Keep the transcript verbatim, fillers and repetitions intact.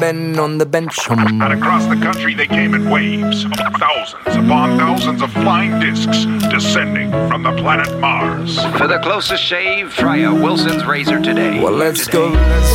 Ben on the bench. Hum. And across the country they came in waves. Thousands upon thousands of flying discs descending from the planet Mars. For the closest shave, try a Wilson's razor today. Well, let's Today. go.